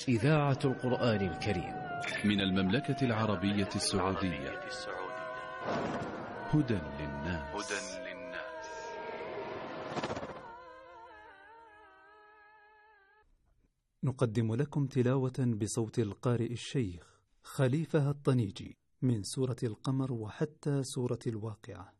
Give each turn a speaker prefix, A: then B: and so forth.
A: إذاعة القرآن الكريم
B: من المملكة العربية السعودية. هدى للناس.
C: نقدم لكم تلاوة بصوت القارئ الشيخ خليفة الطنيجي من سورة القمر وحتى سورة الواقعة.